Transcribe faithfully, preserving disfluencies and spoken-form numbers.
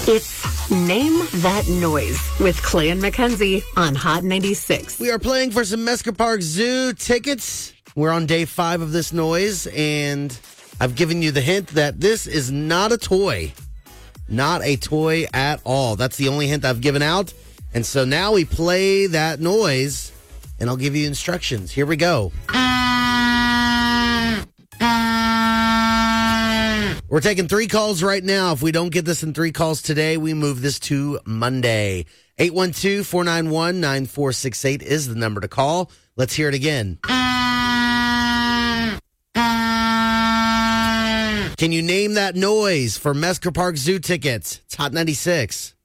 It's Name That Noise with Clay and Mackenzie on Hot ninety-six. We are playing for some Mesker Park Zoo tickets. We're on day five of this noise, and I've given you the hint that this is not a toy. Not a toy at all. That's the only hint I've given out. And so now we play that noise, and I'll give you instructions. Here we go. We're taking three calls right now. If we don't get this in three calls today, we move this to Monday. eight one two, four nine one, nine four six eight is the number to call. Let's hear it again. Can you name that noise for Mesker Park Zoo tickets? It's Hot ninety-six.